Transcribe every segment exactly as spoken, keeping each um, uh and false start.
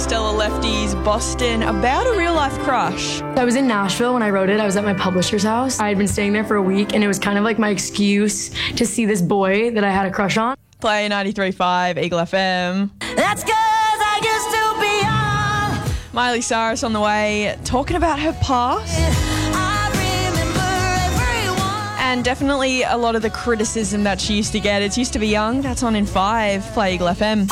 Stella Lefty's Boston about a real-life crush. I was in Nashville when I wrote it. I was at my publisher's house. I had been staying there for a week, and it was kind of like my excuse to see this boy that I had a crush on. Play ninety-three point five Eagle F M. That's 'cause I used to be young. Miley Cyrus on the way, talking about her past. I remember everyone. And definitely a lot of the criticism that she used to get. It's used to be young. That's on in five. Play Eagle F M.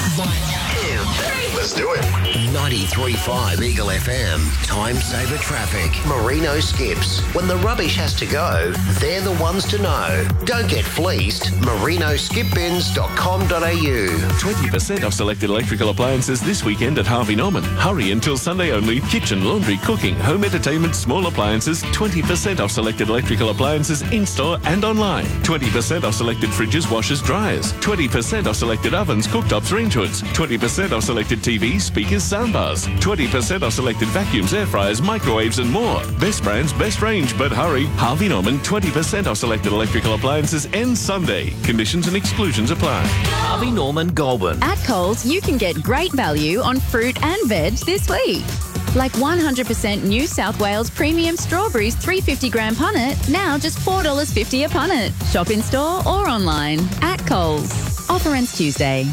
Let's do it. ninety-three point five Eagle F M. Time saver traffic. Merino Skips. When the rubbish has to go, they're the ones to know. Don't get fleeced. merino skip bins dot com dot a u. twenty percent off selected electrical appliances this weekend at Harvey Norman. Hurry until Sunday only. Kitchen, laundry, cooking, home entertainment, small appliances. twenty percent off selected electrical appliances in-store and online. twenty percent off selected fridges, washers, dryers. twenty percent off selected ovens, cooktops, range hoods. twenty percent off selected T Vs, speakers, soundbars. twenty percent off selected vacuums, air fryers, microwaves and more. Best brands, best range, but hurry. Harvey Norman, twenty percent off selected electrical appliances ends Sunday. Conditions and exclusions apply. Harvey Norman Goulburn. At Coles, you can get great value on fruit and veg this week. Like one hundred percent New South Wales premium strawberries, three hundred fifty gram punnet, now just four dollars fifty a punnet. Shop in store or online. At Coles. Offer ends Tuesday.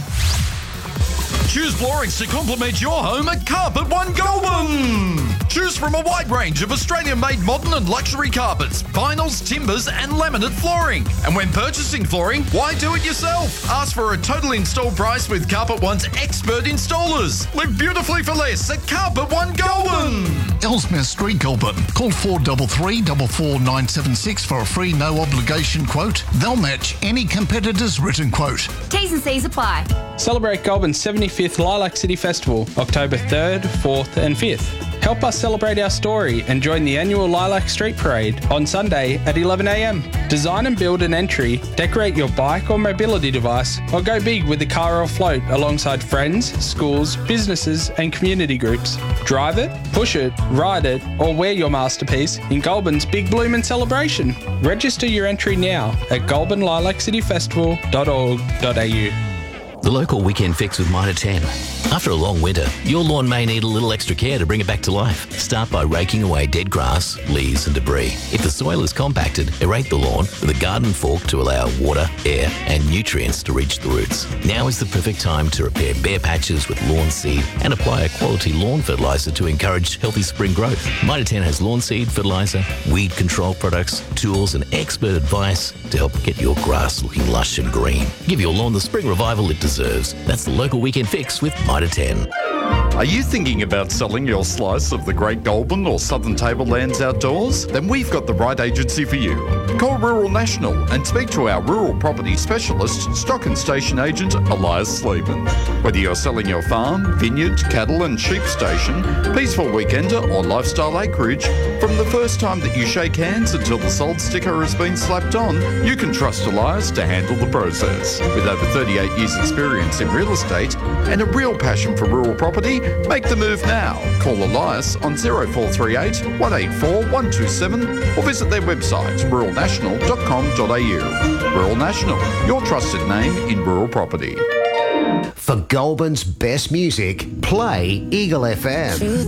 Choose floorings to complement your home at Carpet One Goulburn. Choose from a wide range of Australian-made modern and luxury carpets, vinyls, timbers and laminate flooring. And when purchasing flooring, why do it yourself? Ask for a total install price with Carpet One's expert installers. Live beautifully for less at Carpet One Goulburn. Ellesmere Street, Goulburn. Call four three three, four four nine seven six for a free no-obligation quote. They'll match any competitor's written quote. T's and C's apply. Celebrate Goulburn's seventy-fifth Lilac City Festival, October third, fourth and fifth. Help us celebrate our story and join the annual Lilac Street Parade on Sunday at eleven a m. Design and build an entry, decorate your bike or mobility device, or go big with the car or float alongside friends, schools, businesses and community groups. Drive it, push it, ride it, or wear your masterpiece in Goulburn's Big Bloomin' celebration. Register your entry now at goulburn lilac city festival dot org dot a u. The local weekend fix with Mitre ten. After a long winter, your lawn may need a little extra care to bring it back to life. Start by raking away dead grass, leaves and debris. If the soil is compacted, aerate the lawn with a garden fork to allow water, air and nutrients to reach the roots. Now is the perfect time to repair bare patches with Lawn Seed and apply a quality lawn fertiliser to encourage healthy spring growth. Mitre ten has lawn seed fertiliser, weed control products, tools and expert advice to help get your grass looking lush and green. Give your lawn the spring revival it deserves. That's the local weekend fix with Mitre ten. Are you thinking about selling your slice of the Great Goulburn or Southern Tablelands outdoors? Then we've got the right agency for you. Call Rural National and speak to our rural property specialist, stock and station agent Elias Sleeman. Whether you're selling your farm, vineyard, cattle and sheep station, peaceful weekender or lifestyle acreage, from the first time that you shake hands until the sold sticker has been slapped on, you can trust Elias to handle the process. With over thirty-eight years experience in real estate and a real passion for rural property, make the move now. Call Elias on zero four three eight, one eight four, one two seven or visit their website rural national dot com dot a u. Rural National, your trusted name in rural property. For Goulburn's best music, play Eagle F M.